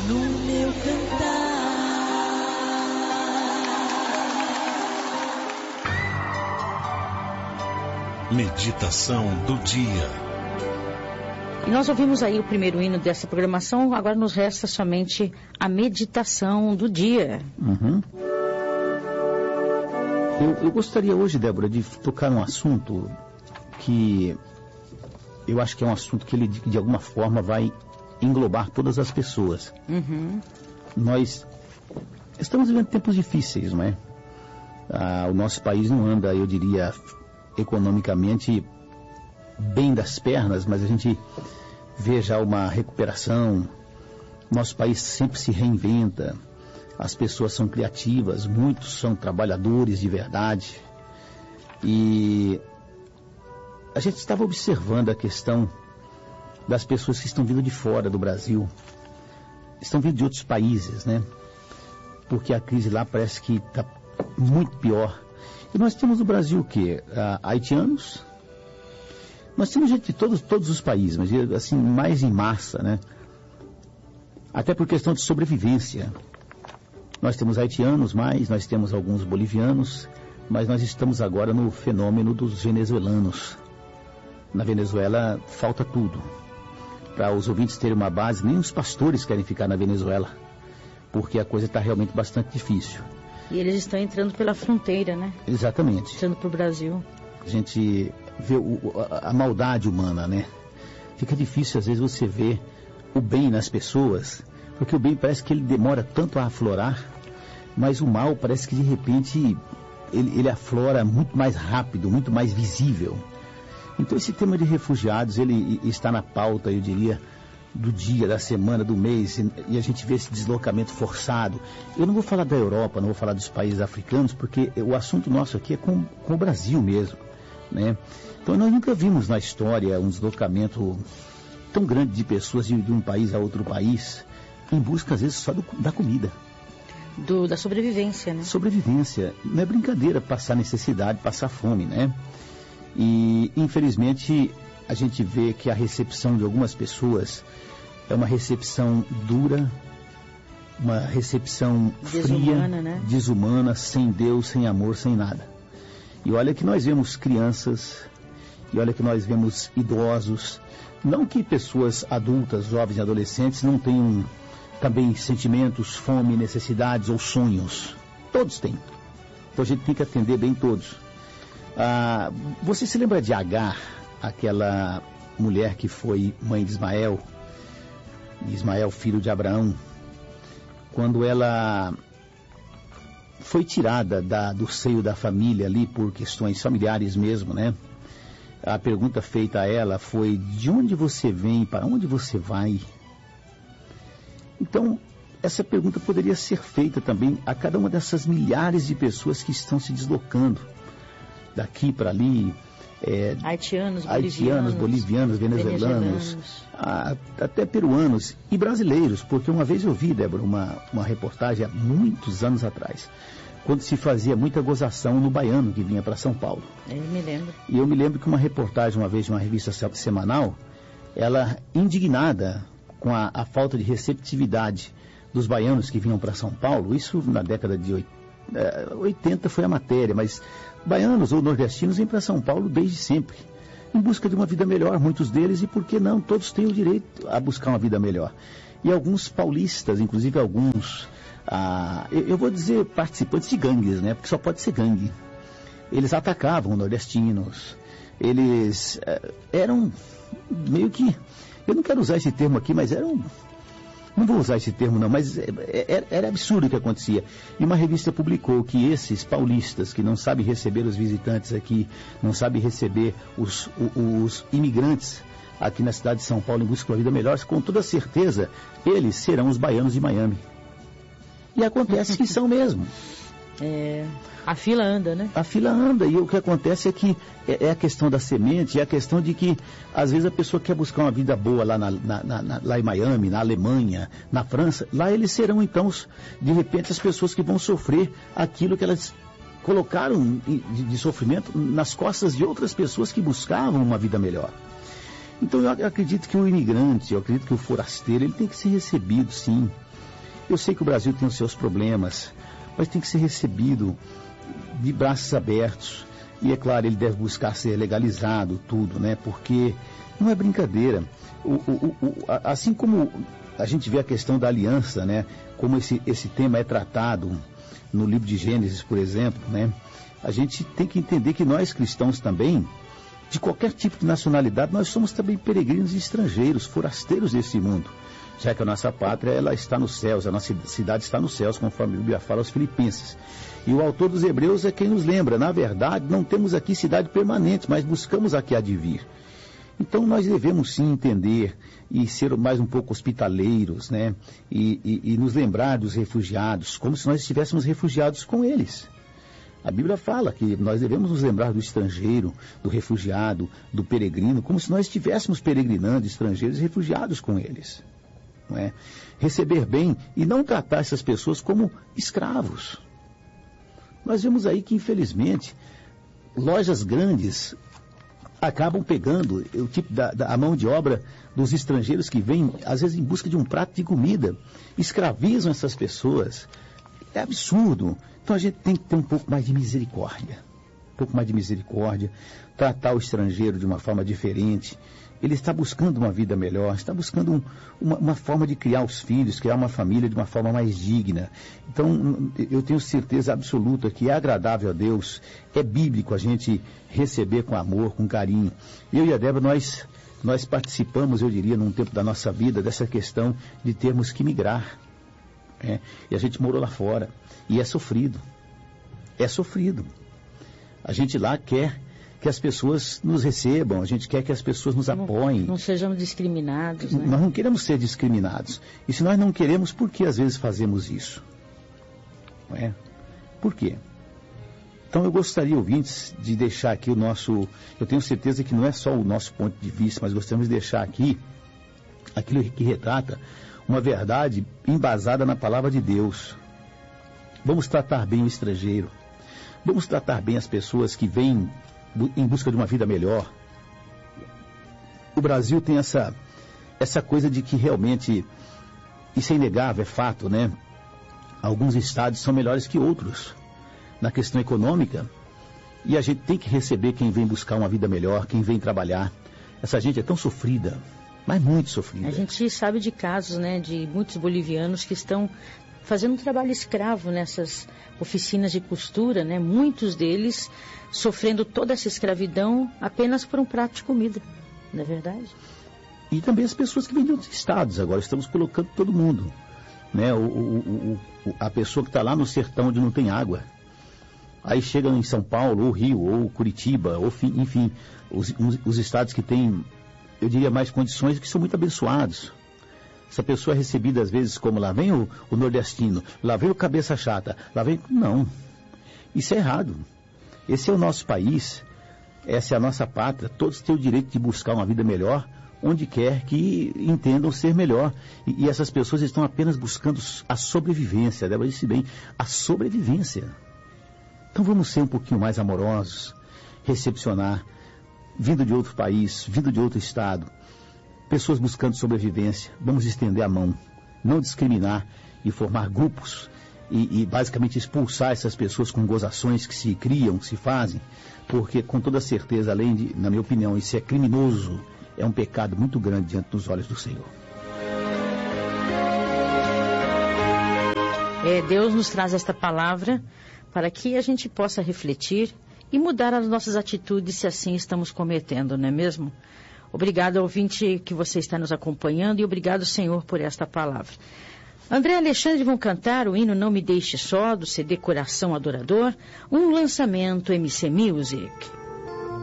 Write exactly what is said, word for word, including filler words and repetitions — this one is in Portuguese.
no meu cantar. Meditação do dia. E nós ouvimos aí o primeiro hino dessa programação, agora nos resta somente a meditação do dia. Uhum. Eu, eu gostaria hoje, Débora, de tocar um assunto que eu acho que é um assunto que ele, de, de alguma forma, vai englobar todas as pessoas. Uhum. Nós estamos vivendo tempos difíceis, não é? Ah, o nosso país não anda, eu diria, economicamente bem das pernas, mas a gente vê já uma recuperação. Nosso país sempre se reinventa, as pessoas são criativas, muitos são trabalhadores de verdade. E a gente estava observando a questão das pessoas que estão vindo de fora do Brasil, estão vindo de outros países, né? Porque a crise lá parece que está muito pior. E nós temos no Brasil o quê? Ah, haitianos. Nós temos gente de todos, todos os países, mas assim, mais em massa, né? Até por questão de sobrevivência. Nós temos haitianos mais, nós temos alguns bolivianos, mas nós estamos agora no fenômeno dos venezuelanos. Na Venezuela falta tudo. Para os ouvintes terem uma base, nem os pastores querem ficar na Venezuela, porque a coisa está realmente bastante difícil. E eles estão entrando pela fronteira, né? Exatamente. Entrando para o Brasil. A gente vê o, a, a maldade humana, né? Fica difícil às vezes você ver o bem nas pessoas, porque o bem parece que ele demora tanto a aflorar, mas o mal parece que de repente ele, ele aflora muito mais rápido, muito mais visível. Então esse tema de refugiados, ele está na pauta, eu diria, do dia, da semana, do mês, e a gente vê esse deslocamento forçado. Eu não vou falar da Europa, não vou falar dos países africanos, porque o assunto nosso aqui é com, com o Brasil mesmo, né? Então nós nunca vimos na história um deslocamento tão grande de pessoas de, de um país a outro país, em busca às vezes só do, da comida. Do, da sobrevivência, né? Sobrevivência. Não é brincadeira passar necessidade, passar fome, né? E infelizmente a gente vê que a recepção de algumas pessoas é uma recepção dura, uma recepção desumana, fria, né? desumana, sem Deus, sem amor, sem nada. E olha que nós vemos crianças, e olha que nós vemos idosos, não que pessoas adultas, jovens e adolescentes não tenham também sentimentos, fome, necessidades ou sonhos. Todos têm. Então a gente tem que atender bem todos. Ah, você se lembra de Agar, aquela mulher que foi mãe de Ismael, Ismael, filho de Abraão, quando ela foi tirada da, do seio da família ali por questões familiares mesmo, né? A pergunta feita a ela foi: de onde você vem, para onde você vai? Então, essa pergunta poderia ser feita também a cada uma dessas milhares de pessoas que estão se deslocando daqui para ali, é, haitianos, haitianos, bolivianos, venezuelanos, venezuelanos. A, até peruanos e brasileiros, porque uma vez eu vi, Débora, uma, uma reportagem há muitos anos atrás, quando se fazia muita gozação no baiano que vinha para São Paulo. Eu me lembro. E eu me lembro que uma reportagem, uma vez, de uma revista semanal, ela, indignada com a, a falta de receptividade dos baianos que vinham para São Paulo, isso na década de oitenta foi a matéria, mas baianos ou nordestinos vêm para São Paulo desde sempre, em busca de uma vida melhor, muitos deles, e por que não, todos têm o direito a buscar uma vida melhor. E alguns paulistas, inclusive alguns, ah, eu, eu vou dizer participantes de gangues, né, porque só pode ser gangue, eles atacavam nordestinos, eles eh, eram meio que, eu não quero usar esse termo aqui, mas eram, não vou usar esse termo não, mas era, era absurdo o que acontecia. E uma revista publicou que esses paulistas que não sabem receber os visitantes aqui, não sabem receber os, os, os imigrantes aqui na cidade de São Paulo em busca de uma vida melhor, com toda certeza eles serão os baianos de Miami. E acontece que são mesmo. É, a fila anda, né? A fila anda, e o que acontece é que é, é a questão da semente, é a questão de que às vezes a pessoa quer buscar uma vida boa lá, na, na, na, lá em Miami, na Alemanha, na França. Lá eles serão então, de repente, as pessoas que vão sofrer aquilo que elas colocaram de, de sofrimento nas costas de outras pessoas que buscavam uma vida melhor. Então eu acredito que o imigrante, eu acredito que o forasteiro, ele tem que ser recebido, sim. Eu sei que o Brasil tem os seus problemas, mas tem que ser recebido de braços abertos. E é claro, ele deve buscar ser legalizado, tudo, né? Porque não é brincadeira. O, o, o, assim como a gente vê a questão da aliança, né? Como esse, esse tema é tratado no livro de Gênesis, por exemplo, né? A gente tem que entender que nós cristãos também, de qualquer tipo de nacionalidade, nós somos também peregrinos e estrangeiros, forasteiros desse mundo. Já que a nossa pátria, ela está nos céus, a nossa cidade está nos céus, conforme a Bíblia fala aos Filipenses. E o autor dos Hebreus é quem nos lembra, na verdade, não temos aqui cidade permanente, mas buscamos a que há de vir. Então nós devemos sim entender e ser mais um pouco hospitaleiros, né? E, e, e nos lembrar dos refugiados, como se nós estivéssemos refugiados com eles. A Bíblia fala que nós devemos nos lembrar do estrangeiro, do refugiado, do peregrino, como se nós estivéssemos peregrinando, estrangeiros e refugiados com eles. Não é? Receber bem e não tratar essas pessoas como escravos. Nós vemos aí que, infelizmente, lojas grandes acabam pegando o tipo da, da a mão de obra dos estrangeiros que vêm, às vezes, em busca de um prato de comida. Escravizam essas pessoas. É absurdo. Então a gente tem que ter um pouco mais de misericórdia. Um pouco mais de misericórdia. Tratar o estrangeiro de uma forma diferente. Ele está buscando uma vida melhor, está buscando um, uma, uma forma de criar os filhos, criar uma família de uma forma mais digna. Então, eu tenho certeza absoluta que é agradável a Deus, é bíblico a gente receber com amor, com carinho. Eu e a Débora, nós, nós participamos, eu diria, num tempo da nossa vida, dessa questão de termos que migrar. É, e a gente morou lá fora, e é sofrido. É sofrido. A gente lá quer que as pessoas nos recebam, a gente quer que as pessoas nos apoiem. Não, não sejamos discriminados, né? Nós não queremos ser discriminados. E se nós não queremos, por que às vezes fazemos isso? Não é? Por quê? Então eu gostaria, ouvintes, de deixar aqui o nosso... Eu tenho certeza que não é só o nosso ponto de vista, mas gostaríamos de deixar aqui aquilo que retrata uma verdade embasada na palavra de Deus. Vamos tratar bem o estrangeiro. Vamos tratar bem as pessoas que vêm em busca de uma vida melhor. O Brasil tem essa, essa coisa de que realmente, isso é inegável, é fato, né? Alguns estados são melhores que outros na questão econômica, e a gente tem que receber quem vem buscar uma vida melhor, quem vem trabalhar. Essa gente é tão sofrida, mas muito sofrida. A gente sabe de casos, né, de muitos bolivianos que estão fazendo um trabalho escravo nessas oficinas de costura, né? Muitos deles sofrendo toda essa escravidão apenas por um prato de comida, não é verdade? E também as pessoas que vêm de outros estados, agora estamos colocando todo mundo, né? O, o, o, a pessoa que está lá no sertão onde não tem água, aí chega em São Paulo, ou Rio, ou Curitiba, ou enfim, os, os estados que têm, eu diria, mais condições, que são muito abençoados. Essa pessoa é recebida às vezes como lá vem o, o nordestino, lá vem o cabeça chata, lá vem... Não, isso é errado. Esse é o nosso país, essa é a nossa pátria, todos têm o direito de buscar uma vida melhor, onde quer que entendam ser melhor. E, e essas pessoas estão apenas buscando a sobrevivência, Débora disse bem, a sobrevivência. Então vamos ser um pouquinho mais amorosos, recepcionar, vindo de outro país, vindo de outro estado, pessoas buscando sobrevivência, vamos estender a mão, não discriminar e formar grupos e, e basicamente expulsar essas pessoas com gozações que se criam, que se fazem, porque com toda certeza, além de, na minha opinião, isso é criminoso, é um pecado muito grande diante dos olhos do Senhor. É, Deus nos traz esta palavra para que a gente possa refletir e mudar as nossas atitudes se assim estamos cometendo, não é mesmo? Obrigado, ouvinte, que você está nos acompanhando, e obrigado, Senhor, por esta palavra. André e Alexandre vão cantar o hino Não Me Deixe Só, do C D Coração Adorador, um lançamento M C Music.